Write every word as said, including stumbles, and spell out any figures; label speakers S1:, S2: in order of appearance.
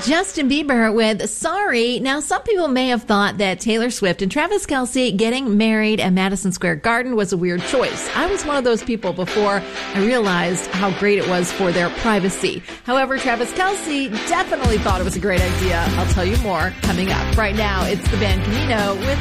S1: Justin Bieber with Sorry. Now, some people may have thought that Taylor Swift and Travis Kelce getting married at Madison Square Garden was a weird choice. I was one of those people before I realized how great it was for their privacy. However, Travis Kelce definitely thought it was a great idea. I'll tell you more coming up. Right now, it's the band Camino with